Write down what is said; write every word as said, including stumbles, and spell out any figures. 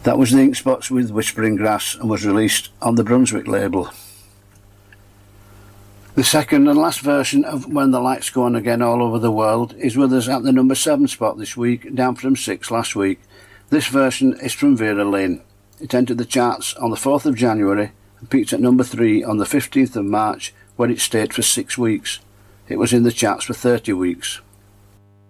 That was the Ink Spots with Whispering Grass and was released on the Brunswick label. The second and last version of When the Lights Go On Again All Over the World is with us at the number seven spot this week, down from six last week. This version is from Vera Lynn. It entered the charts on the fourth of January and peaked at number three on the fifteenth of March, where it stayed for six weeks. It was in the charts for thirty weeks.